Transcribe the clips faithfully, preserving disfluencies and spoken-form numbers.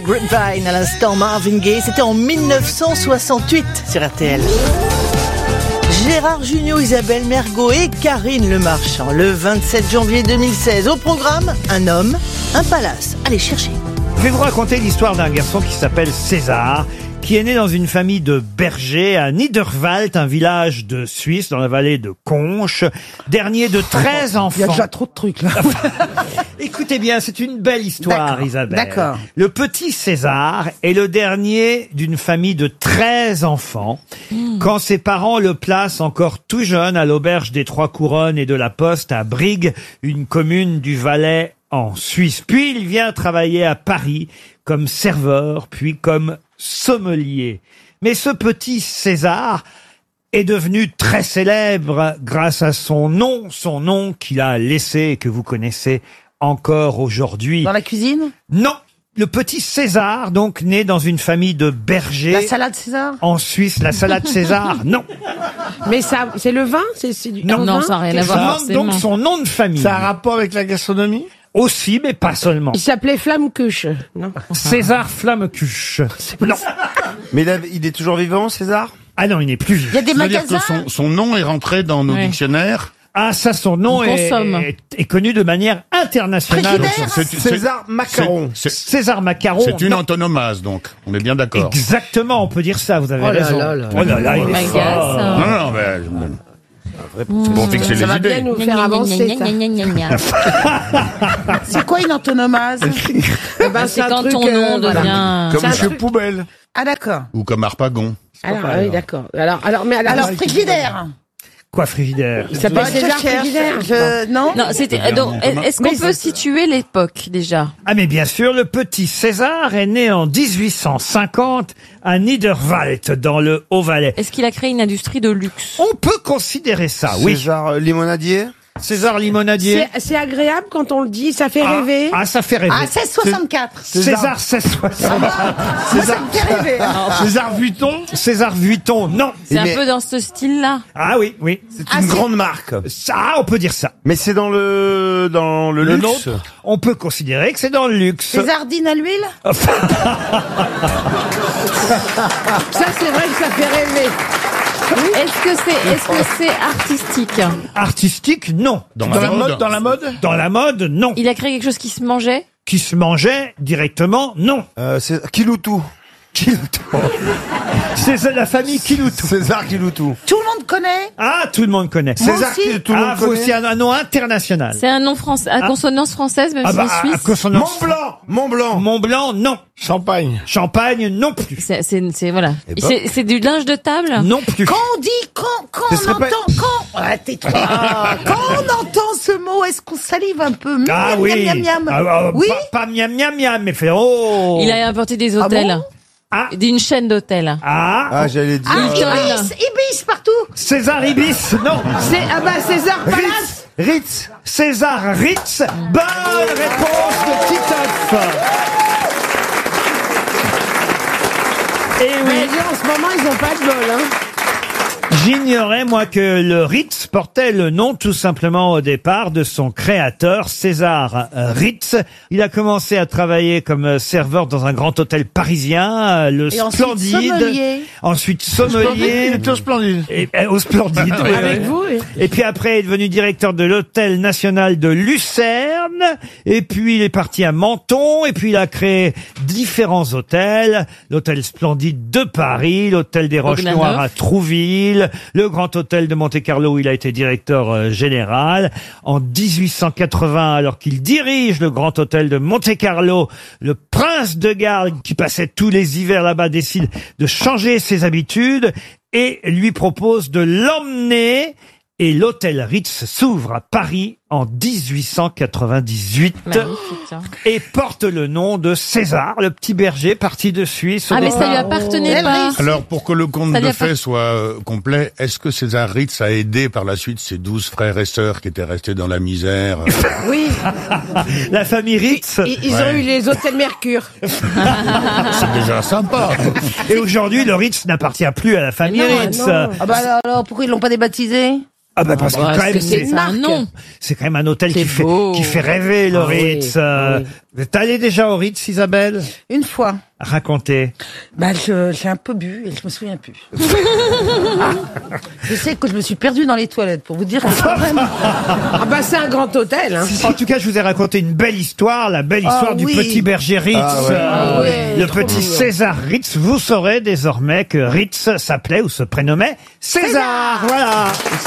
Grapevine à l'instant, Marvin Gaye, c'était en mille neuf cent soixante-huit sur R T L. Gérard Jugnot, Isabelle Mergo et Karine Le Marchand, le vingt-sept janvier deux mille seize. Au programme, un homme, un palace. Allez, chercher. Je vais vous raconter l'histoire d'un garçon qui s'appelle César, qui est né dans une famille de bergers à Niederwald, un village de Suisse dans la vallée de Conches, dernier de treize enfants. Il y a déjà trop de trucs là. Écoutez bien, c'est une belle histoire, D'accord, Isabelle. d'accord. Le petit César est le dernier d'une famille de treize enfants. Mmh. Quand ses parents le placent encore tout jeune à l'auberge des Trois Couronnes et de la Poste à Brigue, une commune du Valais en Suisse. Puis il vient travailler à Paris comme serveur, puis comme sommelier. Mais ce petit César est devenu très célèbre grâce à son nom, son nom qu'il a laissé et que vous connaissez encore aujourd'hui. Dans la cuisine? Non. Le petit César, donc, né dans une famille de bergers. La salade César? En Suisse, la salade César, non. Mais ça, c'est le vin? C'est, c'est du Non, un non, vin ça n'a rien à Je voir demande forcément. donc son nom de famille. Ça a un rapport avec la gastronomie? Aussi, mais pas seulement. Il s'appelait Flammekuche, non? César Flammekuche. Non. Mais il, a- il est toujours vivant, César? Ah non, il n'est plus Il y a vivant. des Ça veut dire magasins? que son, son nom est rentré dans nos Ouais. dictionnaires. Ah, ça, son nom On est, consomme. est, est connu de manière internationale. Frigidaire? C'est- c'est- César Macaron. c'est- c'est- César Macaron. C'est une non. antonomase, donc. On est bien d'accord. Exactement, on peut dire ça, vous avez Oh là raison. là là. Oh là là, il est M'agace. fort. Non, non, mais... Pour fixer Ça les va bien idées. nous faire avancer, ça. C'est quoi une antonomase? Eh ben, C'est un quand truc, ton euh, nom voilà. devient... Comme C'est un Monsieur truc- Poubelle. Ah, d'accord. Ou comme Harpagon. Alors, ah oui, d'accord. Alors, alors, mais alors, Alors, frigidaire. Quoi, frigidaire? il s'appelle Bah, je César cherche, Frigidaire? je- non. Non, c'était. bien, Donc, non, est-ce qu'on peut situer l'époque déjà? Ah mais bien sûr, le petit César est né en dix-huit cent cinquante à Niederwald, dans le Haut-Valais. Est-ce qu'il a créé une industrie de luxe? On peut considérer ça, oui. César euh, Limonadier. César Limonadier. C'est, c'est agréable quand on le dit, ça fait Ah, rêver. ah, ça fait rêver. Ah, seize soixante-quatre. César seize cent soixante. Moi, ça me fait rêver. César Vuitton. César Vuitton, non. C'est un Mais- peu dans ce style-là. Ah oui, oui. C'est Ah, une c'est- grande marque. Ça, on peut dire ça. Mais c'est dans le dans le, Le luxe. nôtre, on peut considérer que c'est dans le luxe. Césardine à l'huile. Ça, c'est vrai que ça fait rêver. Est-ce que c'est, est-ce que c'est artistique? Artistique, non. Dans, Dans la mode, dans la mode. Dans la mode, non. Il a créé quelque chose qui se mangeait? Qui se mangeait directement, non. Euh, c'est Kiloutou. Kiloutou. C'est la famille Kiloutou. César Kiloutou. Tout le monde connaît. Ah, tout le monde connaît. Moi César aussi. qui tout le Ah, monde vous connaît. aussi un, un nom international. C'est un nom français, à consonance française, même Ah si bah, c'est à suisse. consonance. Mont Blanc. Mont Blanc. Mont Blanc, non. Champagne. Champagne, non plus. C'est, c'est, c'est- voilà. Eh ben. C'est, c'est du linge de table? Non plus. Quand on dit, quand, quand Ce on serait entend, pas- quand, ah, tais-toi. Quand on entend ce mot, est-ce qu'on salive un peu? Miam, Ah miam, oui. miam, miam, Ah, miam. ah, Oui. Pas, pas miam miam miam, mais fait oh. Il a inventé des hôtels. bon Ah. D'une chaîne d'hôtels. Ah. Ah, j'allais dire. Ah, Hilton. Ibis, Ibis partout. César Ibis, non. C'est, ah bah, César Palace. Ritz. Ritz. César Ritz. Bonne réponse de Titoff. Et Mais oui. dis, en ce moment, ils ont pas de bol, hein. J'ignorais, moi, que le Ritz portait le nom tout simplement au départ de son créateur, César euh, Ritz. Il a commencé à travailler comme euh, serveur dans un grand hôtel parisien, euh, le Et ensuite, Splendide. sommelier. Ensuite, Il sommelier. était au Splendide. Et, euh, au Splendide. oui, Avec oui. vous, oui. Et puis après, il est devenu directeur de l'Hôtel National de Lucerne. Et puis, il est parti à Menton. Et puis, il a créé différents hôtels. L'Hôtel Splendide de Paris, l'Hôtel des Roches Bogdanov. Noires à Trouville, le Grand Hôtel de Monte-Carlo où il a été directeur euh, général. En dix-huit cent quatre-vingts, alors qu'il dirige le Grand Hôtel de Monte-Carlo, le prince de Galles, qui passait tous les hivers là-bas, décide de changer ses habitudes et lui propose de l'emmener. Et l'hôtel Ritz s'ouvre à Paris en dix-huit cent quatre-vingt-dix-huit Magnifique, hein. et porte le nom de César, le petit berger parti de Suisse. au Ah, mais ça lui départ. appartenait pas. Alors, pour que le conte Ça lui de a pas- fait soit euh, complet, est-ce que César Ritz a aidé par la suite ses douze frères et sœurs qui étaient restés dans la misère euh, Oui. La famille Ritz. Ils, ils ont Ouais. eu les hôtels Mercure. C'est déjà sympa. Et aujourd'hui, le Ritz n'appartient plus à la famille Mais non, Ritz. non. Ah bah alors, alors, pourquoi ils l'ont pas débaptisé? Ah bah parce que bah, quand même, est-ce que c'est, c'est un nom? c'est quand même un hôtel C'est qui fait, beau. qui fait rêver le Ah oui, Ritz. ah euh, oui. Vous êtes allé déjà au Ritz, Isabelle? Une fois. Racontez. Bah, je, j'ai un peu bu et je me souviens plus. Je sais que je me suis perdue dans les toilettes, pour vous dire. que quand même- Ah bah c'est un grand hôtel. Hein. En tout cas, je vous ai raconté une belle histoire, la belle Ah histoire du oui. petit berger Ritz. Ah ouais. euh, Ah ouais, le trop petit mignon. César Ritz. Vous saurez désormais que Ritz s'appelait ou se prénommait César. Voilà.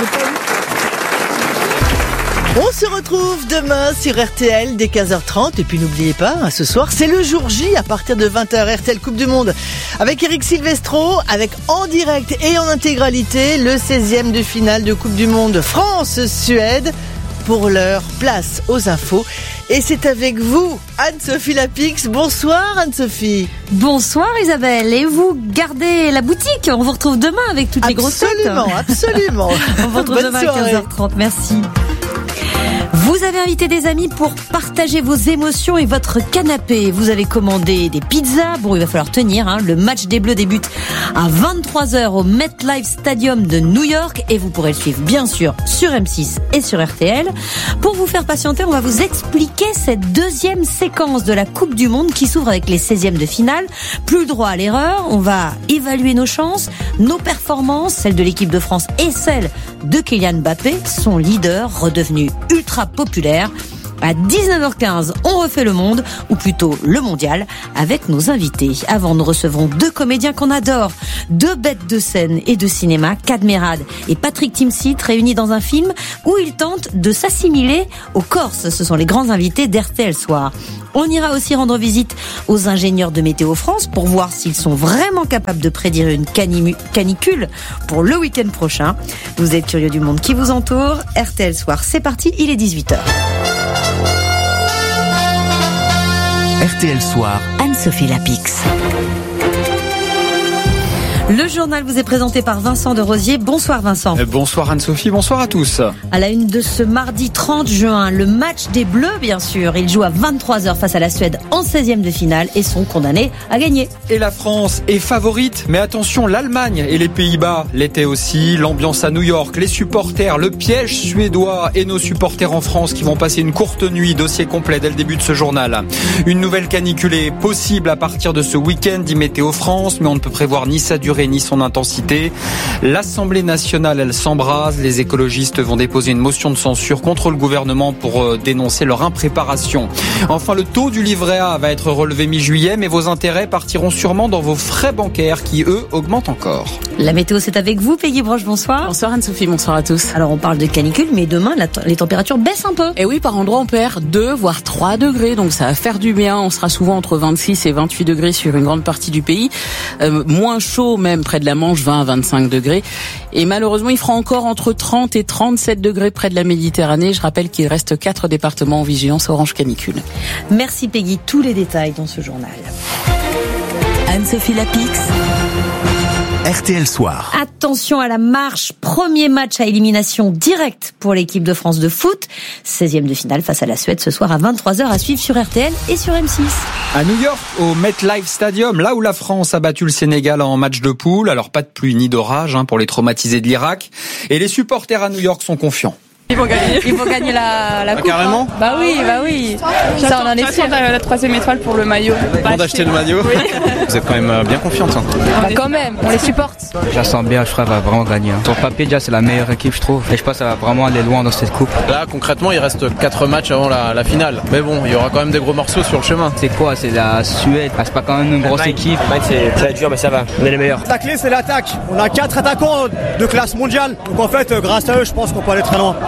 On se retrouve demain sur R T L dès quinze heures trente. Et puis n'oubliez pas, hein, ce soir, c'est le jour J à partir de vingt heures R T L Coupe du Monde. Avec Eric Silvestro, avec en direct et en intégralité le seizième de finale de Coupe du Monde France-Suède. Pour leur place aux infos. Et c'est avec vous, Anne-Sophie Lapix. Bonsoir Anne-Sophie. Bonsoir Isabelle, et vous gardez la boutique. On vous retrouve demain avec toutes les grosses têtes. Absolument, absolument. On vous retrouve Bonne demain à soirée. quinze heures trente, merci. Vous avez invité des amis pour partager vos émotions et votre canapé. Vous avez commandé des pizzas. Bon, il va falloir tenir. Hein. Le match des Bleus débute à vingt-trois heures au MetLife Stadium de New York. Et vous pourrez le suivre, bien sûr, sur M six et sur R T L. Pour vous faire patienter, on va vous expliquer cette deuxième séquence de la Coupe du Monde qui s'ouvre avec les seizièmes de finale. Plus le droit à l'erreur. On va évaluer nos chances, nos performances, celles de l'équipe de France et celles de Kylian Mbappé, son leader redevenu ultra populaire. À dix-neuf heures quinze, on refait le monde, ou plutôt le mondial, avec nos invités. Avant, nous recevrons deux comédiens qu'on adore, deux bêtes de scène et de cinéma, Kad Merad et Patrick Timsit, réunis dans un film où ils tentent de s'assimiler aux Corses. Ce sont les grands invités d'R T L Soir. On ira aussi rendre visite aux ingénieurs de Météo France pour voir s'ils sont vraiment capables de prédire une canimu- canicule pour le week-end prochain. Vous êtes curieux du monde qui vous entoure. R T L Soir, c'est parti, il est dix-huit heures. R T L Soir. Anne-Sophie Lapix. Le journal vous est présenté par Vincent de Rosier. Bonsoir Vincent. Bonsoir Anne-Sophie, bonsoir à tous. À la une de ce mardi trente juin, le match des Bleus bien sûr. Ils jouent à vingt-trois heures face à la Suède en seizième de finale et sont condamnés à gagner. Et la France est favorite, mais attention, l'Allemagne et les Pays-Bas l'étaient aussi. L'ambiance à New York, les supporters, le piège suédois et nos supporters en France qui vont passer une courte nuit. Dossier complet dès le début de ce journal. Une nouvelle canicule est possible à partir de ce week-end, dit Météo France, mais on ne peut prévoir ni sa durée ni son intensité. L'Assemblée nationale, elle s'embrase. Les écologistes vont déposer une motion de censure contre le gouvernement pour dénoncer leur impréparation. Enfin, le taux du livret A va être relevé mi-juillet, mais vos intérêts partiront sûrement dans vos frais bancaires qui, eux, augmentent encore. La météo, c'est avec vous, Peggy Broche, bonsoir. Bonsoir Anne-Sophie, bonsoir à tous. Alors on parle de canicule, mais demain, la t- les températures baissent un peu. Et oui, par endroits, on perd deux, voire trois degrés, donc ça va faire du bien. On sera souvent entre vingt-six et vingt-huit degrés sur une grande partie du pays. Euh, moins chaud même près de la Manche, vingt à vingt-cinq degrés. Et malheureusement, il fera encore entre trente et trente-sept degrés près de la Méditerranée. Je rappelle qu'il reste quatre départements en vigilance orange canicule. Merci Peggy, tous les détails dans ce journal. Anne-Sophie Lapix. R T L Soir. Attention à la marche, premier match à élimination directe pour l'équipe de France de foot. seizième de finale face à la Suède ce soir à vingt-trois heures à suivre sur R T L et sur M six. À New York, au MetLife Stadium, là où la France a battu le Sénégal en match de poule. Alors pas de pluie ni d'orage hein, pour les traumatisés de l'Irak. Et les supporters à New York sont confiants. Ils vont gagner. Ils vont gagner la, la Ah, coupe. carrément hein. Bah oui, bah oui. Ça, on en est sûr. La, la troisième étoile pour le maillot. Avant d'acheter le maillot. Oui. Vous êtes quand même bien confiante. Hein. Bah quand même, on les supporte. Je la sens bien, je crois qu'elle va vraiment gagner. Sur le papier, déjà, c'est la meilleure équipe, je trouve. Et je pense qu'elle va vraiment aller loin dans cette coupe. Là, concrètement, il reste quatre matchs avant la, la finale. Mais bon, il y aura quand même des gros morceaux sur le chemin. C'est quoi? C'est la Suède. Ah, c'est pas quand même une grosse équipe. C'est très dur, mais ça va. On est les meilleurs. La clé, c'est l'attaque. On a quatre attaquants de classe mondiale. Donc en fait, grâce à eux, je pense qu'on peut aller très loin.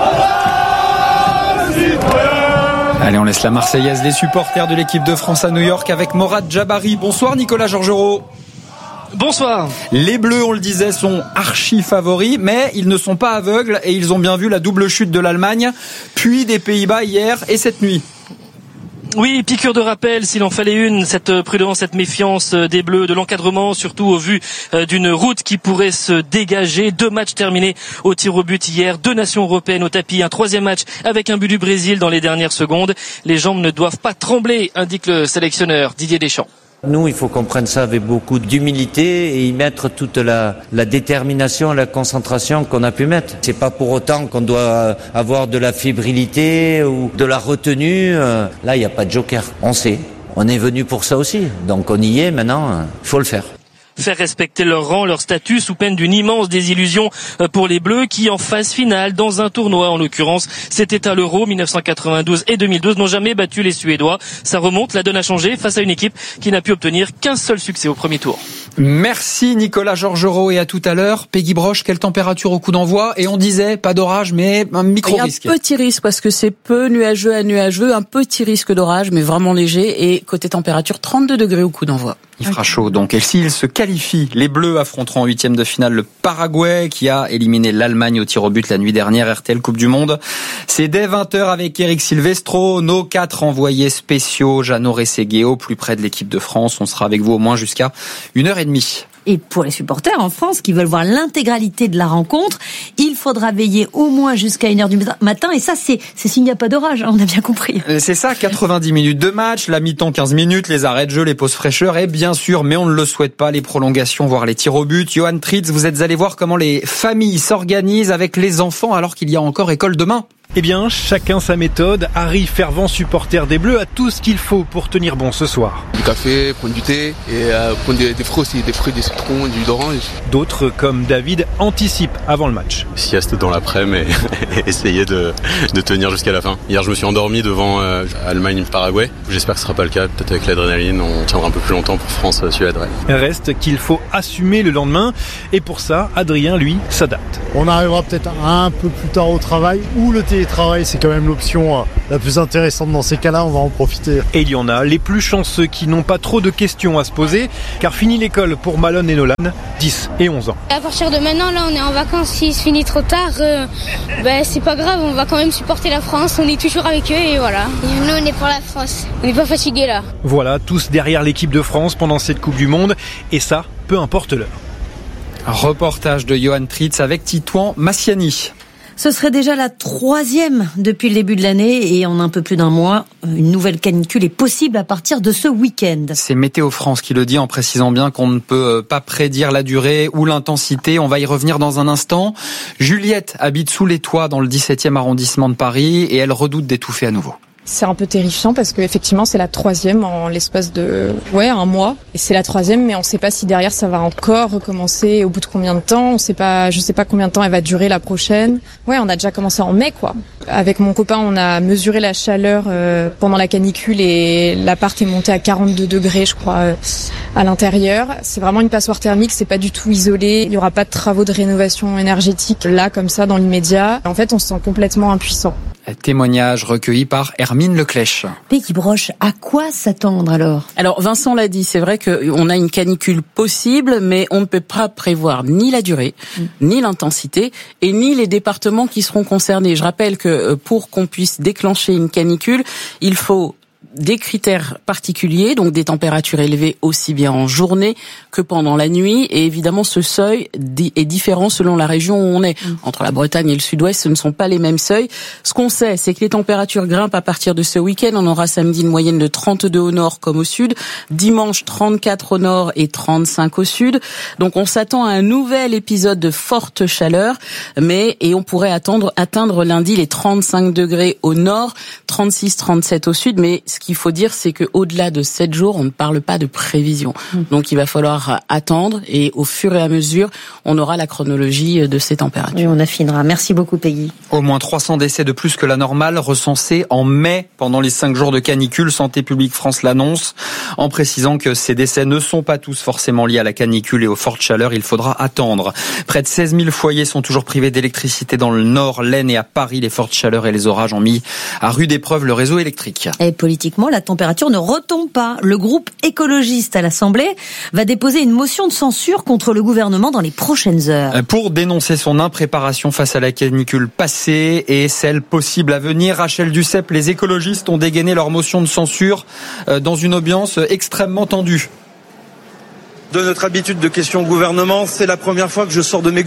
Allez, on laisse la Marseillaise, les supporters de l'équipe de France à New York avec Morad Jabari. Bonsoir Nicolas Georgerot. Bonsoir. Les Bleus, on le disait, sont archi favoris, mais ils ne sont pas aveugles et ils ont bien vu la double chute de l'Allemagne, puis des Pays-Bas hier et cette nuit. Oui, piqûre de rappel, s'il en fallait une, cette prudence, cette méfiance des Bleus, de l'encadrement, surtout au vu d'une route qui pourrait se dégager. Deux matchs terminés au tir au but hier, deux nations européennes au tapis, un troisième match avec un but du Brésil dans les dernières secondes. Les jambes ne doivent pas trembler, indique le sélectionneur Didier Deschamps. Nous, il faut qu'on prenne ça avec beaucoup d'humilité et y mettre toute la, la détermination et la concentration qu'on a pu mettre. C'est pas pour autant qu'on doit avoir de la fébrilité ou de la retenue. Là, il n'y a pas de joker. On sait. On est venu pour ça aussi. Donc on y est maintenant. Il faut le faire. Faire respecter leur rang, leur statut sous peine d'une immense désillusion pour les Bleus qui, en phase finale, dans un tournoi en l'occurrence, c'était à l'Euro mille neuf cent quatre-vingt-douze et deux mille douze, n'ont jamais battu les Suédois. Ça remonte, la donne a changé face à une équipe qui n'a pu obtenir qu'un seul succès au premier tour. Merci Nicolas Georgerot et à tout à l'heure. Peggy Broche, quelle température au coup d'envoi? Et on disait pas d'orage mais un micro-risque. Un petit risque parce que c'est peu nuageux à nuageux, un petit risque d'orage mais vraiment léger et côté température trente-deux degrés au coup d'envoi. Il fera chaud donc. Et s'ils se qualifient, les Bleus affronteront en huitième de finale le Paraguay qui a éliminé l'Allemagne au tir au but la nuit dernière. R T L Coupe du Monde. C'est dès vingt heures avec Eric Silvestro, nos quatre envoyés spéciaux, Jeannot Rességuier, plus près de l'équipe de France. On sera avec vous au moins jusqu'à une heure et demie. Et pour les supporters en France qui veulent voir l'intégralité de la rencontre, il faudra veiller au moins jusqu'à une heure du matin. Et ça, c'est, c'est s'il n'y a pas d'orage, on a bien compris. C'est ça, quatre-vingt-dix minutes de match, la mi-temps quinze minutes, les arrêts de jeu, les pauses fraîcheurs et bien sûr, mais on ne le souhaite pas, les prolongations, voire les tirs au but. Johan Tritz, vous êtes allé voir comment les familles s'organisent avec les enfants alors qu'il y a encore école demain. Eh bien, chacun sa méthode. Harry, fervent supporter des Bleus, a tout ce qu'il faut pour tenir bon ce soir. Du café, prendre du thé et euh, prendre des, des fruits aussi, des fruits, des citrons, du jus d'orange. D'autres, comme David, anticipent avant le match. Sieste dans l'après-midi et essayer de, de tenir jusqu'à la fin. Hier, je me suis endormi devant euh, Allemagne-Paraguay. J'espère que ce sera pas le cas. Peut-être avec l'adrénaline, on tiendra un peu plus longtemps pour France-Suède. Ouais. Reste qu'il faut assumer le lendemain. Et pour ça, Adrien, lui, s'adapte. On arrivera peut-être un peu plus tard au travail ou le télétravail, c'est quand même l'option la plus intéressante dans ces cas-là, on va en profiter. Et il y en a les plus chanceux qui n'ont pas trop de questions à se poser, car fini l'école pour Malone et Nolan, dix et onze ans. À partir de maintenant, là on est en vacances, s'il se finit trop tard, euh, ben, c'est pas grave, on va quand même supporter la France, on est toujours avec eux et voilà. Et nous on est pour la France, on n'est pas fatigués là. Voilà, tous derrière l'équipe de France pendant cette Coupe du Monde, et ça, peu importe l'heure. Reportage de Johan Tritz avec Titouan Massiani. Ce serait déjà la troisième depuis le début de l'année et en un peu plus d'un mois, une nouvelle canicule est possible à partir de ce week-end. C'est Météo France qui le dit en précisant bien qu'on ne peut pas prédire la durée ou l'intensité. On va y revenir dans un instant. Juliette habite sous les toits dans le dix-septième arrondissement de Paris et elle redoute d'étouffer à nouveau. C'est un peu terrifiant parce que effectivement c'est la troisième en l'espace de ouais un mois et c'est la troisième mais on sait pas si derrière ça va encore recommencer au bout de combien de temps, on sait pas, je sais pas combien de temps elle va durer la prochaine. Ouais, on a déjà commencé en mai quoi. Avec mon copain on a mesuré la chaleur euh, pendant la canicule et l'appart est monté à quarante-deux degrés je crois euh, à l'intérieur. C'est vraiment une passoire thermique, c'est pas du tout isolé, il y aura pas de travaux de rénovation énergétique là comme ça dans l'immédiat. En fait on se sent complètement impuissant. Témoignage recueilli par Hermine Leclèche. Peggy Broche, à quoi s'attendre alors? Alors Vincent l'a dit, c'est vrai qu'on a une canicule possible, mais on ne peut pas prévoir ni la durée, mmh. ni l'intensité, et ni les départements qui seront concernés. Je rappelle que pour qu'on puisse déclencher une canicule, il faut des critères particuliers, donc des températures élevées aussi bien en journée que pendant la nuit. Et évidemment, ce seuil est différent selon la région où on est. Entre la Bretagne et le Sud-Ouest, ce ne sont pas les mêmes seuils. Ce qu'on sait, c'est que les températures grimpent à partir de ce week-end. On aura samedi une moyenne de trente-deux au nord comme au sud. Dimanche, trente-quatre au nord et trente-cinq au sud. Donc on s'attend à un nouvel épisode de forte chaleur. Mais, et on pourrait attendre, atteindre lundi les trente-cinq degrés au nord, trente-six, trente-sept au sud. Mais ce qu'il faut dire, c'est qu'au-delà de sept jours, on ne parle pas de prévision. Mmh. Donc il va falloir attendre et au fur et à mesure, on aura la chronologie de ces températures. Et on affinera. Merci beaucoup, Peggy. Au moins trois cents décès de plus que la normale recensés en mai pendant les cinq jours de canicule. Santé publique France l'annonce en précisant que ces décès ne sont pas tous forcément liés à la canicule et aux fortes chaleurs. Il faudra attendre. Près de seize mille foyers sont toujours privés d'électricité dans le Nord, l'Aisne et à Paris. Les fortes chaleurs et les orages ont mis à rude épreuve le réseau électrique. Et politiquement, la température ne retombe pas. Le groupe écologiste à l'Assemblée va déposer une motion de censure contre le gouvernement dans les prochaines heures. Pour dénoncer son impréparation face à la canicule passée et celle possible à venir, Rachel Dussopt, les écologistes ont dégainé leur motion de censure dans une ambiance extrêmement tendue. De notre habitude de questions au gouvernement, c'est la première fois que je sors de mes gonds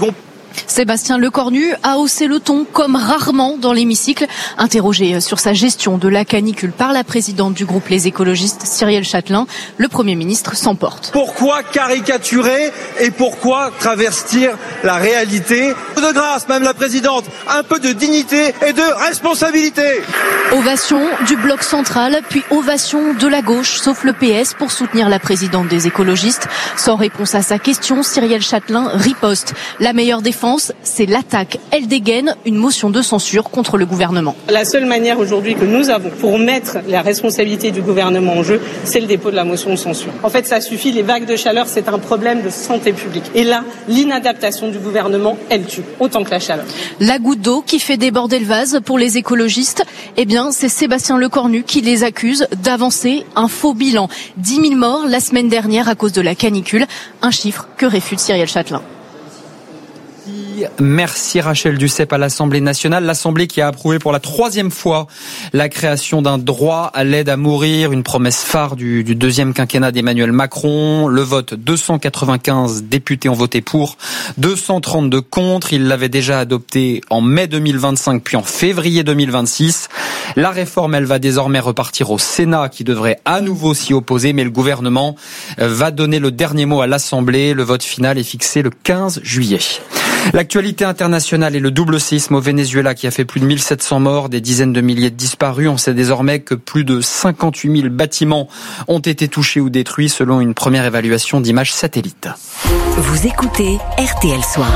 Sébastien Lecornu a haussé le ton comme rarement dans l'hémicycle. Interrogé sur sa gestion de la canicule par la présidente du groupe Les Écologistes, Cyrielle Châtelain, le Premier ministre s'emporte. Pourquoi caricaturer et pourquoi travestir la réalité ? De grâce, Madame la Présidente, un peu de dignité et de responsabilité. Ovation du bloc central, puis ovation de la gauche, sauf le P S pour soutenir la présidente des Écologistes. Sans réponse à sa question, Cyrielle Châtelain riposte. La meilleure défense, c'est l'attaque. Elle dégaine une motion de censure contre le gouvernement. La seule manière aujourd'hui que nous avons pour mettre la responsabilité du gouvernement en jeu, c'est le dépôt de la motion de censure. En fait, ça suffit, les vagues de chaleur, c'est un problème de santé publique. Et là, l'inadaptation du gouvernement, elle tue, autant que la chaleur. La goutte d'eau qui fait déborder le vase pour les écologistes, eh bien, c'est Sébastien Lecornu qui les accuse d'avancer un faux bilan. dix mille morts la semaine dernière à cause de la canicule, un chiffre que réfute Cyrielle Châtelain. Merci Rachel Duceppe à l'Assemblée nationale. L'Assemblée qui a approuvé pour la troisième fois la création d'un droit à l'aide à mourir, une promesse phare du, du deuxième quinquennat d'Emmanuel Macron. Le vote, deux cent quatre-vingt-quinze députés ont voté pour, deux cent trente-deux contre. Il l'avait déjà adopté en mai deux mille vingt-cinq puis en février deux mille vingt-six. La réforme, elle va désormais repartir au Sénat qui devrait à nouveau s'y opposer, mais le gouvernement va donner le dernier mot à l'Assemblée. Le vote final est fixé le quinze juillet. L'actualité internationale est le double séisme au Venezuela qui a fait plus de mille sept cents morts, des dizaines de milliers de disparus. On sait désormais que plus de cinquante-huit mille bâtiments ont été touchés ou détruits selon une première évaluation d'images satellites. Vous écoutez R T L Soir.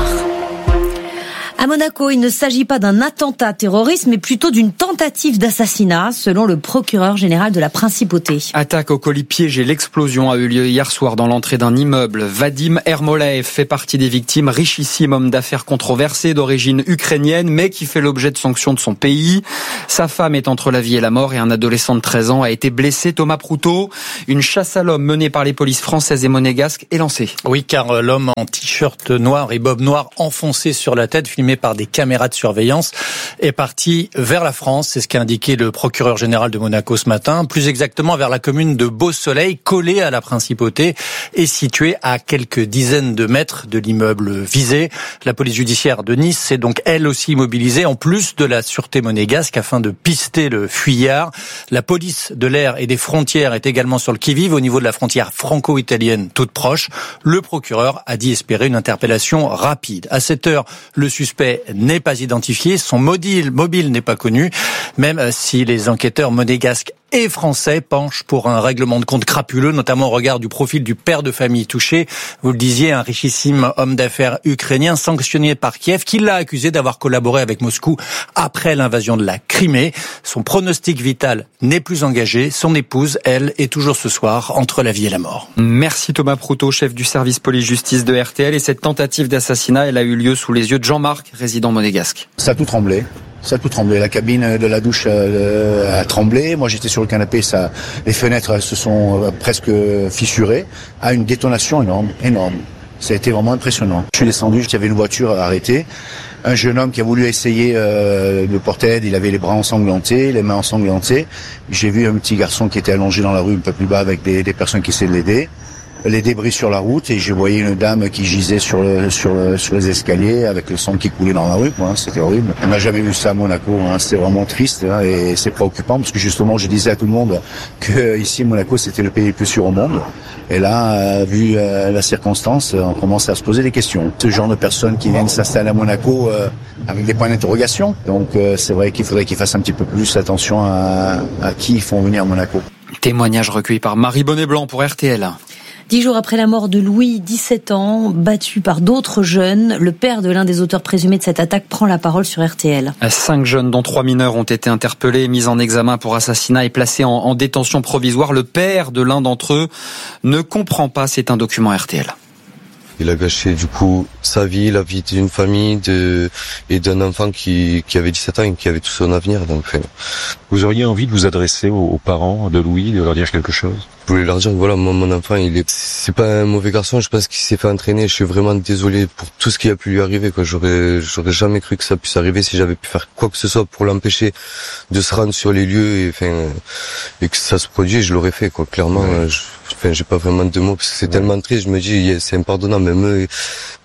À Monaco, il ne s'agit pas d'un attentat terroriste, mais plutôt d'une tentative d'assassinat, selon le procureur général de la Principauté. Attaque au colis piégé. L'explosion a eu lieu hier soir dans l'entrée d'un immeuble. Vadim Ermolaev fait partie des victimes, richissime homme d'affaires controversé d'origine ukrainienne, mais qui fait l'objet de sanctions de son pays. Sa femme est entre la vie et la mort et un adolescent de treize ans a été blessé. Thomas Proutot, une chasse à l'homme menée par les polices françaises et monégasques est lancée. Oui, car l'homme en t-shirt noir et bob noir enfoncé sur la tête, filmé par des caméras de surveillance, est parti vers la France. C'est ce qu'a indiqué le procureur général de Monaco ce matin. Plus exactement vers la commune de Beau-Soleil, collée à la Principauté et située à quelques dizaines de mètres de l'immeuble visé. La police judiciaire de Nice s'est donc elle aussi mobilisée, en plus de la sûreté monégasque, afin de pister le fuyard. La police de l'air et des frontières est également sur le qui-vive au niveau de la frontière franco-italienne toute proche. Le procureur a dit espérer une interpellation rapide. À cette heure, le suspect n'est pas identifié, son mobile, mobile n'est pas connu, même si les enquêteurs monégasques et français penchent pour un règlement de compte crapuleux, notamment au regard du profil du père de famille touché. Vous le disiez, un richissime homme d'affaires ukrainien sanctionné par Kiev, qui l'a accusé d'avoir collaboré avec Moscou après l'invasion de la Crimée. Son pronostic vital n'est plus engagé. Son épouse, elle, est toujours ce soir entre la vie et la mort. Merci Thomas Proutot, chef du service police-justice de R T L. Et cette tentative d'assassinat, elle a eu lieu sous les yeux de Jean-Marc, résident monégasque. Ça a tout tremblé. Ça a tout tremblé. La cabine de la douche euh, a tremblé. Moi, j'étais sur le canapé. Ça, les fenêtres se sont euh, presque fissurées. À une détonation énorme, énorme. Ça a été vraiment impressionnant. Je suis descendu. Il y avait une voiture arrêtée. Un jeune homme qui a voulu essayer euh, de porter aide. Il avait les bras ensanglantés, les mains ensanglantées. J'ai vu un petit garçon qui était allongé dans la rue un peu plus bas avec des, des personnes qui essayaient de l'aider. Les débris sur la route et je voyais une dame qui gisait sur le, sur le, sur les escaliers avec le sang qui coulait dans la rue, quoi, hein, c'était horrible. On n'a jamais vu ça à Monaco, hein, c'était vraiment triste, hein, et c'est préoccupant parce que justement je disais à tout le monde que ici Monaco c'était le pays le plus sûr au monde. Et là, euh, vu euh, la circonstance, on commence à se poser des questions. Ce genre de personnes qui viennent s'installer à Monaco euh, avec des points d'interrogation. Donc euh, c'est vrai qu'il faudrait qu'ils fassent un petit peu plus attention à, à qui ils font venir à Monaco. Témoignage recueilli par Marie Bonnet-Blanc pour R T L. Dix jours après la mort de Louis, dix-sept ans, battu par d'autres jeunes, le père de l'un des auteurs présumés de cette attaque prend la parole sur R T L. Cinq jeunes, dont trois mineurs, ont été interpellés, mis en examen pour assassinat et placés en, en détention provisoire. Le père de l'un d'entre eux ne comprend pas, c'est un document R T L. Il a gâché du coup sa vie, la vie d'une famille de, et d'un enfant qui, qui avait dix-sept ans et qui avait tout son avenir. Donc, euh, vous auriez envie de vous adresser aux, aux parents de Louis, de leur dire quelque chose? Je voulais leur dire que voilà, moi, mon enfant, il est, c'est pas un mauvais garçon. Je pense qu'il s'est fait entraîner. Je suis vraiment désolé pour tout ce qui a pu lui arriver, quoi. J'aurais, j'aurais jamais cru que ça puisse arriver. Si j'avais pu faire quoi que ce soit pour l'empêcher de se rendre sur les lieux et, enfin, et que ça se produise, je l'aurais fait, quoi. Clairement, ouais. je, enfin, j'ai pas vraiment de mots parce que c'est ouais. tellement triste. Je me dis, c'est impardonnable. Même eux,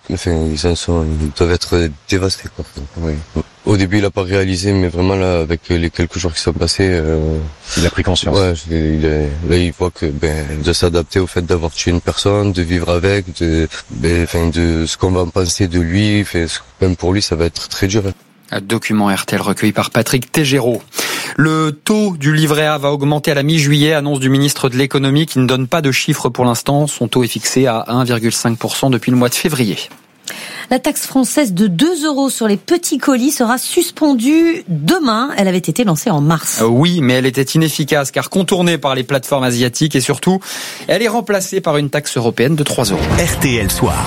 Enfin, ils en sont, ils doivent être dévastés, quoi. Oui. Au début, il a pas réalisé, mais vraiment là, avec les quelques jours qui sont passés, euh, il a pris conscience. Ouais, il est, là, il voit que ben de s'adapter au fait d'avoir tué une personne, de vivre avec, de, ben, enfin, de ce qu'on va penser de lui, enfin, même pour lui, ça va être très dur. Un document R T L recueilli par Patrick Tégéraud. Le taux du livret A va augmenter à la mi-juillet, annonce du ministre de l'économie qui ne donne pas de chiffres pour l'instant. Son taux est fixé à un virgule cinq pour cent depuis le mois de février. La taxe française de deux euros sur les petits colis sera suspendue demain. Elle avait été lancée en mars. Oui, mais elle était inefficace car contournée par les plateformes asiatiques et surtout, elle est remplacée par une taxe européenne de trois euros. R T L Soir.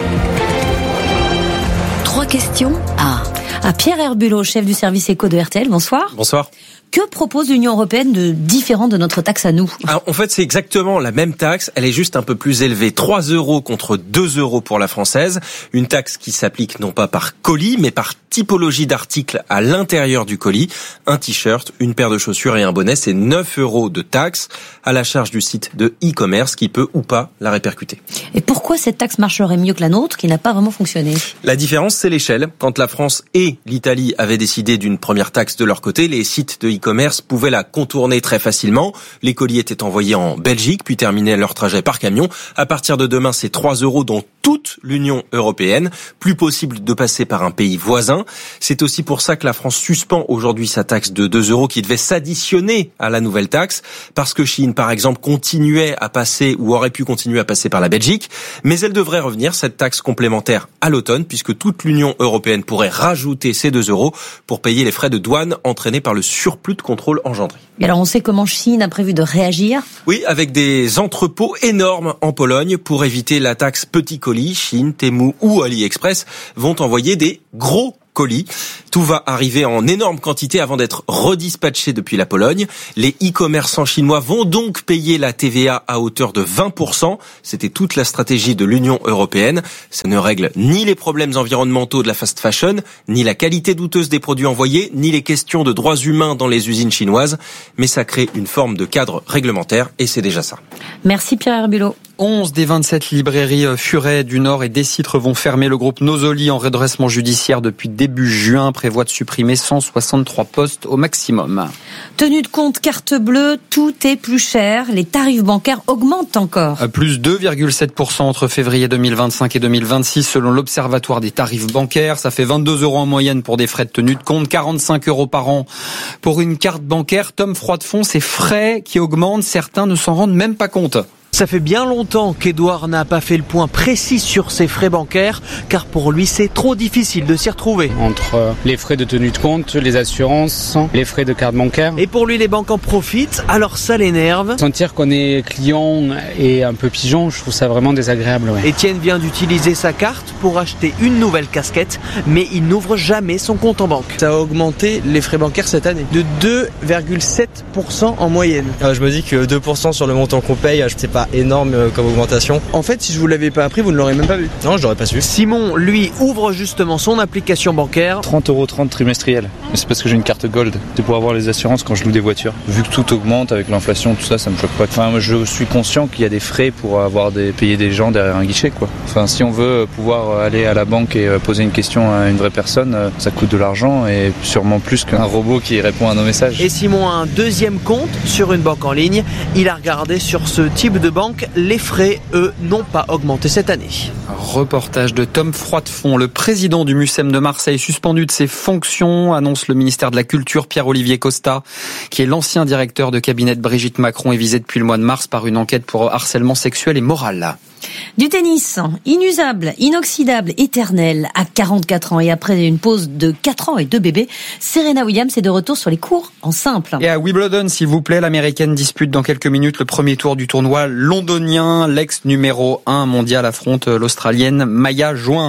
Trois questions à... À Pierre Herbulot, chef du service éco de R T L. Bonsoir. Bonsoir. Que propose l'Union européenne de différent de notre taxe à nous ? Alors, en fait, c'est exactement la même taxe. Elle est juste un peu plus élevée. trois euros contre deux euros pour la française. Une taxe qui s'applique non pas par colis, mais par typologie d'articles à l'intérieur du colis. Un t-shirt, une paire de chaussures et un bonnet, c'est neuf euros de taxe à la charge du site de e-commerce qui peut ou pas la répercuter. Et pourquoi cette taxe marcherait mieux que la nôtre qui n'a pas vraiment fonctionné ? La différence, c'est l'échelle. Quand la France et l'Italie avaient décidé d'une première taxe de leur côté, les sites de e-commerce pouvaient la contourner très facilement. Les colis étaient envoyés en Belgique, puis terminaient leur trajet par camion. À partir de demain, c'est trois euros dans toute l'Union européenne. Plus possible de passer par un pays voisin. C'est aussi pour ça que la France suspend aujourd'hui sa taxe de deux euros qui devait s'additionner à la nouvelle taxe. Parce que Chine, par exemple, continuait à passer ou aurait pu continuer à passer par la Belgique. Mais elle devrait revenir, cette taxe complémentaire, à l'automne, puisque toute l'Union européenne pourrait rajouter ces deux euros pour payer les frais de douane entraînés par le surplus de contrôle engendré. Et alors on sait comment Chine a prévu de réagir ? Oui, avec des entrepôts énormes en Pologne pour éviter la taxe petit colis. Chine, Temu ou AliExpress vont envoyer des gros colis. Tout va arriver en énorme quantité avant d'être redispatché depuis la Pologne. Les e-commerçants chinois vont donc payer la T V A à hauteur de vingt pour cent. C'était toute la stratégie de l'Union européenne. Ça ne règle ni les problèmes environnementaux de la fast fashion, ni la qualité douteuse des produits envoyés, ni les questions de droits humains dans les usines chinoises. Mais ça crée une forme de cadre réglementaire et c'est déjà ça. Merci Pierre Herbulot. onze des vingt-sept librairies Furet du Nord et Décitre vont fermer. Le groupe Nosoli, en redressement judiciaire depuis début juin, prévoit de supprimer cent soixante-trois postes au maximum. Tenue de compte, carte bleue, tout est plus cher. Les tarifs bancaires augmentent encore. Plus deux virgule sept pour cent entre février deux mille vingt-cinq et deux mille vingt-six selon l'Observatoire des tarifs bancaires. Ça fait vingt-deux euros en moyenne pour des frais de tenue de compte, quarante-cinq euros par an pour une carte bancaire. Tom Froidefond, ces frais qui augmentent, certains ne s'en rendent même pas compte. Ça fait bien longtemps qu'Edouard n'a pas fait le point précis sur ses frais bancaires, car pour lui c'est trop difficile de s'y retrouver. Entre les frais de tenue de compte, les assurances, les frais de carte bancaire. Et pour lui les banques en profitent, alors ça l'énerve. Sentir qu'on est client et un peu pigeon, je trouve ça vraiment désagréable. Ouais. Étienne vient d'utiliser sa carte pour acheter une nouvelle casquette, mais il n'ouvre jamais son compte en banque. Ça a augmenté les frais bancaires cette année, de deux virgule sept pour cent en moyenne. Euh, je me dis que deux pour cent sur le montant qu'on paye, c'est pas énorme comme augmentation. En fait, si je vous l'avais pas appris, vous ne l'aurez même pas vu. Non, je l'aurais pas su. Simon, lui, ouvre justement son application bancaire. trente euros trente trimestriel. Mais c'est parce que j'ai une carte Gold. C'est pour avoir les assurances quand je loue des voitures. Vu que tout augmente avec l'inflation, tout ça, ça me choque pas. Enfin, je suis conscient qu'il y a des frais pour avoir des payer des gens derrière un guichet, quoi. Enfin, si on veut pouvoir aller à la banque et poser une question à une vraie personne, ça coûte de l'argent et sûrement plus qu'un robot qui répond à nos messages. Et Simon a un deuxième compte sur une banque en ligne. Il a regardé sur ce type de banque. Les frais, eux, n'ont pas augmenté cette année. Reportage de Tom Froidefond. Le président du Mucem de Marseille suspendu de ses fonctions, annonce le ministère de la Culture. Pierre-Olivier Costa, qui est l'ancien directeur de cabinet de Brigitte Macron, est visé depuis le mois de mars par une enquête pour harcèlement sexuel et moral. Du tennis, inusable, inoxydable, éternel, à quarante-quatre ans et après une pause de quatre ans et deux bébés, Serena Williams est de retour sur les cours en simple. Et à Wimbledon, s'il vous plaît, l'américaine dispute dans quelques minutes le premier tour du tournoi londonien. L'ex numéro un mondial affronte l'australienne Maya Join.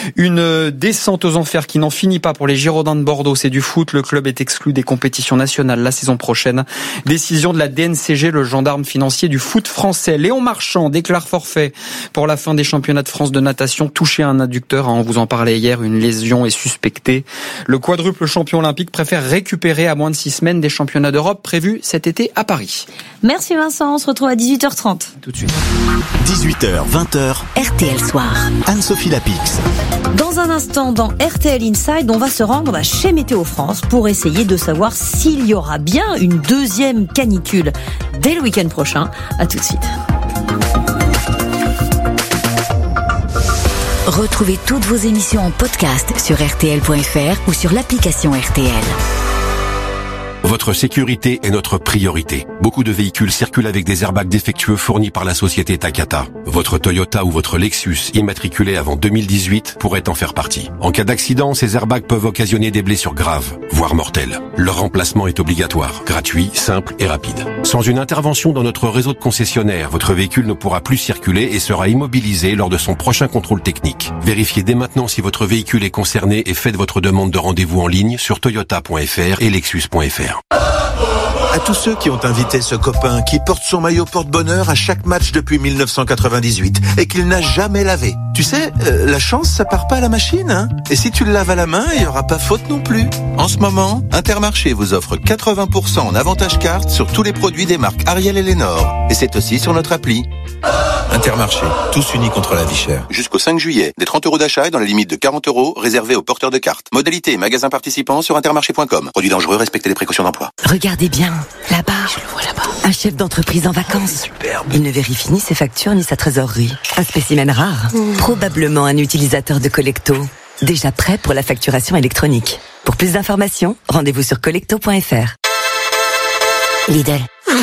Une descente aux enfers qui n'en finit pas pour les Girondins de Bordeaux. C'est du foot. Le club est exclu des compétitions nationales la saison prochaine. Décision de la D N C G, le gendarme financier du foot français. Léon Marchand déclare forfait pour la fin des championnats de France de natation. Touché à un adducteur. On vous en parlait hier. Une lésion est suspectée. Le quadruple champion olympique préfère récupérer à moins de six semaines des championnats d'Europe prévus cet été à Paris. Merci Vincent. On se retrouve à dix-huit heures trente. Tout de suite. dix-huit heures, vingt heures, R T L Soir. Anne-Sophie Lapix. Dans un instant, dans R T L Inside, on va se rendre chez Météo France pour essayer de savoir s'il y aura bien une deuxième canicule dès le week-end prochain. À tout de suite. Retrouvez toutes vos émissions en podcast sur R T L point F R ou sur l'application R T L. Votre sécurité est notre priorité. Beaucoup de véhicules circulent avec des airbags défectueux fournis par la société Takata. Votre Toyota ou votre Lexus immatriculé avant deux mille dix-huit pourrait en faire partie. En cas d'accident, ces airbags peuvent occasionner des blessures graves, voire mortelles. Leur remplacement est obligatoire, gratuit, simple et rapide. Sans une intervention dans notre réseau de concessionnaires, votre véhicule ne pourra plus circuler et sera immobilisé lors de son prochain contrôle technique. Vérifiez dès maintenant si votre véhicule est concerné et faites votre demande de rendez-vous en ligne sur toyota point F R et lexus point F R. À tous ceux qui ont invité ce copain qui porte son maillot porte-bonheur à chaque match depuis mille neuf cent quatre-vingt-dix-huit et qu'il n'a jamais lavé. Tu sais, euh, la chance, ça part pas à la machine, hein. Et si tu le laves à la main, il y aura pas faute non plus. En ce moment, Intermarché vous offre quatre-vingts pour cent en avantage carte sur tous les produits des marques Ariel et Lénore. Et c'est aussi sur notre appli. Intermarché, tous unis contre la vie chère. Jusqu'au cinq juillet, des trente euros d'achat et dans la limite de quarante euros réservés aux porteurs de cartes. Modalité et magasins participants sur intermarché point com. Produits dangereux, respectez les précautions d'emploi. Regardez bien, là-bas. Je le vois là-bas. Un chef d'entreprise en vacances. Superbe. Il ne vérifie ni ses factures ni sa trésorerie. Un spécimen rare. Mmh. Probablement un utilisateur de Collecto. Déjà prêt pour la facturation électronique. Pour plus d'informations, rendez-vous sur collecto point F R. Lidl.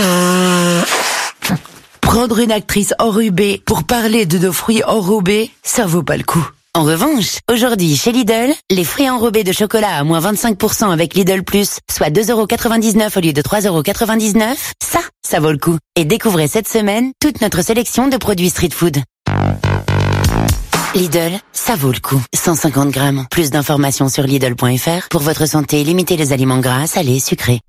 Prendre une actrice enrubée pour parler de nos fruits enrobés, ça vaut pas le coup. En revanche, aujourd'hui, chez Lidl, les fruits enrobés de chocolat à moins vingt-cinq pour cent avec Lidl Plus, soit deux euros quatre-vingt-dix-neuf au lieu de trois euros quatre-vingt-dix-neuf, ça, ça vaut le coup. Et découvrez cette semaine toute notre sélection de produits street food. Lidl, ça vaut le coup. cent cinquante grammes. Plus d'informations sur Lidl point F R. Pour votre santé, limitez les aliments gras, salés, sucrés.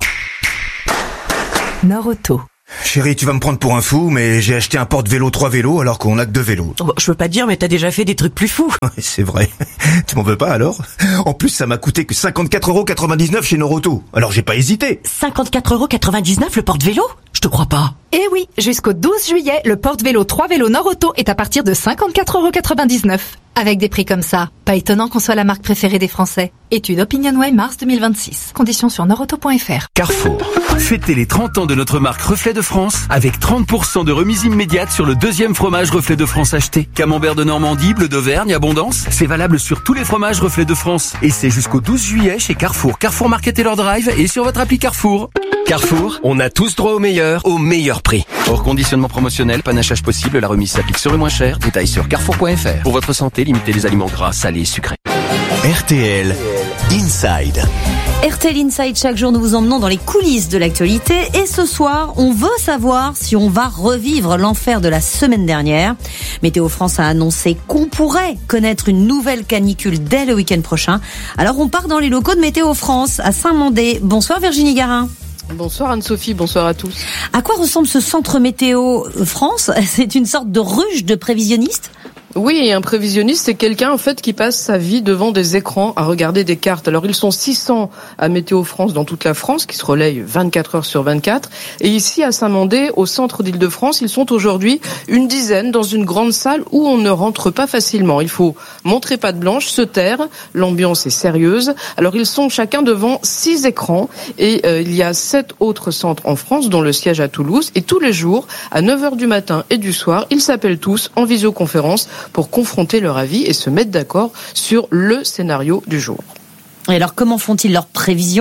Nord-Auto. Chérie, tu vas me prendre pour un fou, mais j'ai acheté un porte-vélo trois vélos alors qu'on a que deux vélos. Bon, je veux pas te dire, mais t'as déjà fait des trucs plus fous. C'est vrai. Tu m'en veux pas alors? En plus, ça m'a coûté que cinquante-quatre euros quatre-vingt-dix-neuf chez Nord-Auto. Alors j'ai pas hésité. cinquante-quatre euros quatre-vingt-dix-neuf le porte-vélo? Je te crois pas. Eh oui, jusqu'au douze juillet, le porte-vélo trois vélos Nord-Auto est à partir de cinquante-quatre euros quatre-vingt-dix-neuf. Avec des prix comme ça, pas étonnant qu'on soit la marque préférée des Français. Étude OpinionWay mars deux mille vingt-six. Conditions sur nordauto point F R. Carrefour. Fêtez les trente ans de notre marque Reflet de France avec trente pour cent de remise immédiate sur le deuxième fromage Reflet de France acheté. Camembert de Normandie, bleu d'Auvergne, Abondance. C'est valable sur tous les fromages Reflet de France. Et c'est jusqu'au douze juillet chez Carrefour. Carrefour Market et leur drive et sur votre appli Carrefour. Carrefour, on a tous droit au meilleur, au meilleur prix. Hors conditionnement promotionnel, panachage possible, la remise s'applique sur le moins cher. Détails sur carrefour point F R. Pour votre santé, limitez les aliments gras, salés, sucrés. R T L Inside. R T L Inside, chaque jour nous vous emmenons dans les coulisses de l'actualité et ce soir on veut savoir si on va revivre l'enfer de la semaine dernière. Météo France a annoncé qu'on pourrait connaître une nouvelle canicule dès le week-end prochain. Alors on part dans les locaux de Météo France à Saint-Mandé. Bonsoir Virginie Garin. Bonsoir Anne-Sophie, bonsoir à tous. À quoi ressemble ce centre Météo France? C'est une sorte de ruche de prévisionnistes? Oui, un prévisionniste, c'est quelqu'un en fait qui passe sa vie devant des écrans à regarder des cartes. Alors ils sont six cents à Météo France dans toute la France, qui se relayent vingt-quatre heures sur vingt-quatre. Et ici à Saint-Mandé, au centre d'Île-de-France, ils sont aujourd'hui une dizaine dans une grande salle où on ne rentre pas facilement. Il faut montrer patte blanche, se taire. L'ambiance est sérieuse. Alors ils sont chacun devant six écrans et euh, il y a sept autres centres en France, dont le siège à Toulouse. Et tous les jours, à neuf heures du matin et du soir, ils s'appellent tous en visioconférence pour confronter leur avis et se mettre d'accord sur le scénario du jour. Et alors, comment font-ils leurs prévisions ?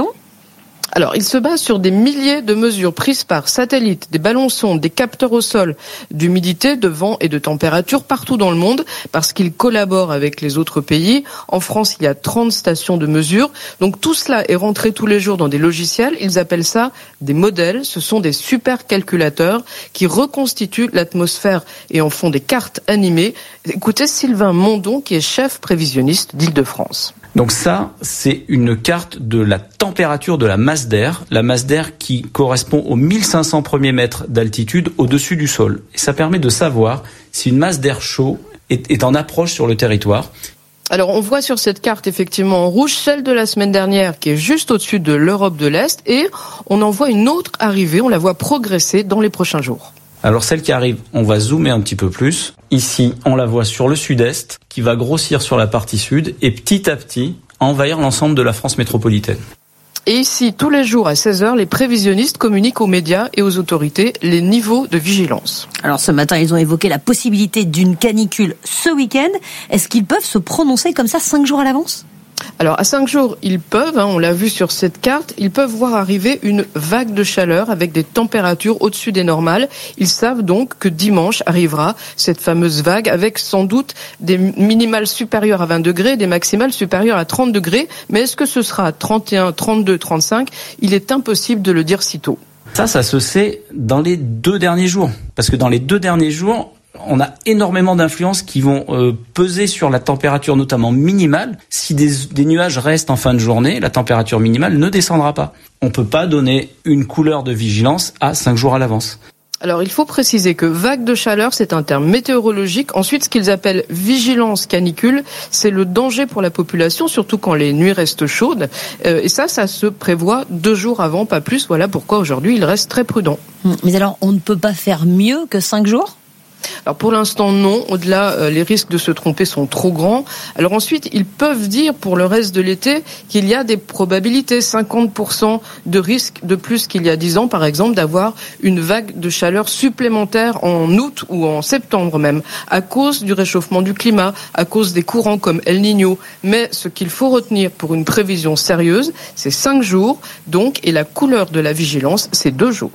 Alors, il se base sur des milliers de mesures prises par satellite, des ballons-sondes, des capteurs au sol, d'humidité, de vent et de température partout dans le monde, parce qu'il collabore avec les autres pays. En France, il y a trente stations de mesure. Donc tout cela est rentré tous les jours dans des logiciels. Ils appellent ça des modèles. Ce sont des supercalculateurs qui reconstituent l'atmosphère et en font des cartes animées. Écoutez Sylvain Mondon, qui est chef prévisionniste d'Île-de-France. Donc ça, c'est une carte de la température de la masse d'air, la masse d'air qui correspond aux mille cinq cents premiers mètres d'altitude au-dessus du sol. Et ça permet de savoir si une masse d'air chaud est, est en approche sur le territoire. Alors on voit sur cette carte effectivement en rouge celle de la semaine dernière qui est juste au-dessus de l'Europe de l'Est et on en voit une autre arriver, on la voit progresser dans les prochains jours. Alors celle qui arrive, on va zoomer un petit peu plus. Ici, on la voit sur le sud-est, qui va grossir sur la partie sud et petit à petit envahir l'ensemble de la France métropolitaine. Et ici, tous les jours à seize heures, les prévisionnistes communiquent aux médias et aux autorités les niveaux de vigilance. Alors ce matin, ils ont évoqué la possibilité d'une canicule ce week-end. Est-ce qu'ils peuvent se prononcer comme ça cinq jours à l'avance ? Alors à cinq jours, ils peuvent, hein, on l'a vu sur cette carte, ils peuvent voir arriver une vague de chaleur avec des températures au-dessus des normales. Ils savent donc que dimanche arrivera cette fameuse vague avec sans doute des minimales supérieures à vingt degrés, des maximales supérieures à trente degrés. Mais est-ce que ce sera trente et un, trente-deux, trente-cinq ? Il est impossible de le dire si tôt. Ça, ça se sait dans les deux derniers jours. Parce que dans les deux derniers jours, on a énormément d'influences qui vont euh, peser sur la température, notamment minimale. Si des, des nuages restent en fin de journée, la température minimale ne descendra pas. On ne peut pas donner une couleur de vigilance à cinq jours à l'avance. Alors, il faut préciser que vague de chaleur, c'est un terme météorologique. Ensuite, ce qu'ils appellent vigilance canicule, c'est le danger pour la population, surtout quand les nuits restent chaudes. Euh, et ça, ça se prévoit deux jours avant, pas plus. Voilà pourquoi aujourd'hui, ils restent très prudents. Mais alors, on ne peut pas faire mieux que cinq jours ? Alors pour l'instant non, au-delà euh, les risques de se tromper sont trop grands. Alors ensuite ils peuvent dire pour le reste de l'été qu'il y a des probabilités, cinquante pour cent de risque de plus qu'il y a dix ans par exemple d'avoir une vague de chaleur supplémentaire en août ou en septembre même, à cause du réchauffement du climat, à cause des courants comme El Niño. Mais ce qu'il faut retenir pour une prévision sérieuse, c'est cinq jours donc, et la couleur de la vigilance, c'est deux jours.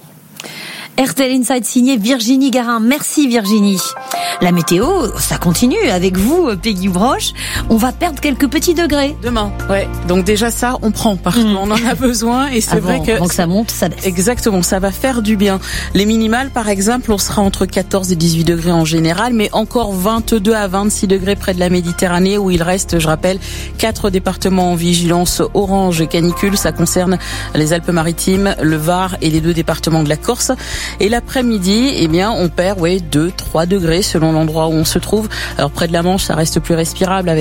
R T L Inside signé Virginie Garin. Merci Virginie. La météo, ça continue avec vous, Peggy Broche. On va perdre quelques petits degrés. Demain, ouais. Donc déjà ça, on prend parce mmh. qu'on en a besoin et c'est avant, vrai que... Avant que ça monte, ça baisse. Exactement, ça va faire du bien. Les minimales, par exemple, on sera entre quatorze et dix-huit degrés en général, mais encore vingt-deux à vingt-six degrés près de la Méditerranée où il reste, je rappelle, quatre départements en vigilance orange canicule. Ça concerne les Alpes-Maritimes, le Var et les deux départements de la Corse. Et l'après-midi, eh bien, on perd, ouais, deux, trois degrés selon l'endroit où on se trouve. Alors, près de la Manche, ça reste plus respirable avec